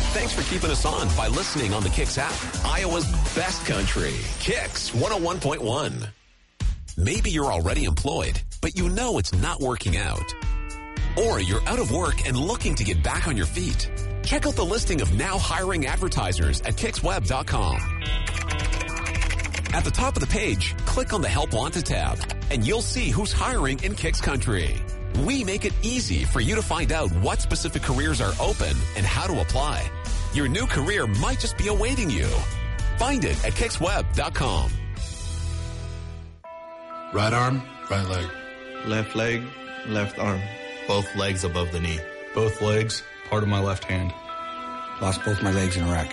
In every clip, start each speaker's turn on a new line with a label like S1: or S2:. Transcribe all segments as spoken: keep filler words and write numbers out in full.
S1: Thanks for keeping us on by listening on the Kicks app. Iowa's best country. Kicks one oh one point one. Maybe you're already employed, but you know it's not working out. Or you're out of work and looking to get back on your feet. Check out the listing of now hiring advertisers at kicks web dot com. At the top of the page, click on the Help Wanted tab, and you'll see who's hiring in Kicks Country. We make it easy for you to find out what specific careers are open and how to apply. Your new career might just be awaiting you. Find it at kicks web dot com.
S2: Right arm, right leg.
S3: Left leg, left arm.
S4: Both legs above the knee.
S5: Both legs, part of my left hand.
S6: Lost both my legs in Iraq.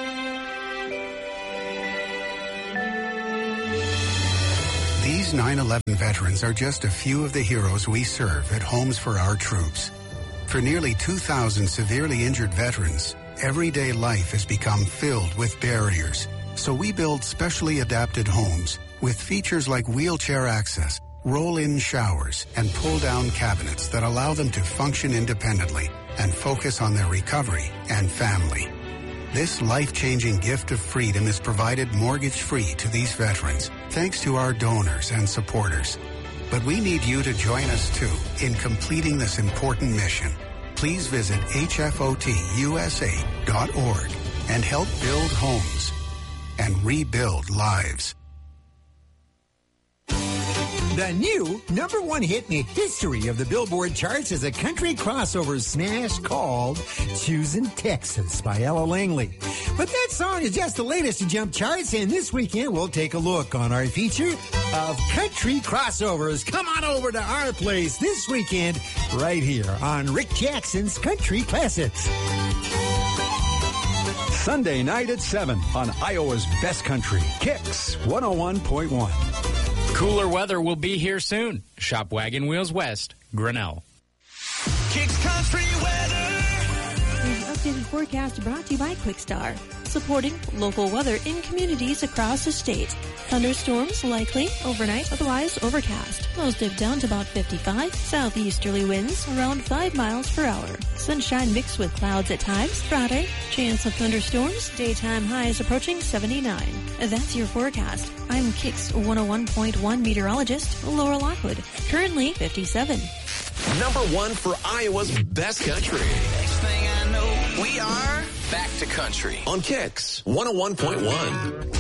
S7: These nine eleven veterans are just a few of the heroes we serve at Homes for Our Troops. For nearly two thousand severely injured veterans, everyday life has become filled with barriers. So we build specially adapted homes with features like wheelchair access, roll-in showers, and pull-down cabinets that allow them to function independently and focus on their recovery and family. This life-changing gift of freedom is provided mortgage-free to these veterans, thanks to our donors and supporters. But we need you to join us, too, in completing this important mission. Please visit H F O T U S A dot org and help build homes and rebuild lives.
S8: The new number one hit in the history of the Billboard charts is a country crossover smash called Choosing Texas by Ella Langley. But that song is just the latest to jump charts, and this weekend we'll take a look on our feature of country crossovers. Come on over to our place this weekend right here on Rick Jackson's Country Classics.
S9: Sunday night at seven on Iowa's Best Country, Kicks one oh one point one.
S10: Cooler weather will be here soon. Shop Wagon Wheels West, Grinnell.
S11: Kicks Country weather.
S12: The updated forecast brought to you by Quickstar, supporting local weather in communities across the state. Thunderstorms likely overnight, otherwise overcast. Lows dip down to about fifty-five. Southeasterly winds around five miles per hour. Sunshine mixed with clouds at times. Friday, chance of thunderstorms. Daytime highs approaching seventy-nine. That's your forecast. I'm Kicks one oh one point one meteorologist Laura Lockwood. Currently fifty-seven.
S1: Number one for Iowa's best country.
S11: Next thing I know, we are back to country
S1: on Kicks one oh one point one.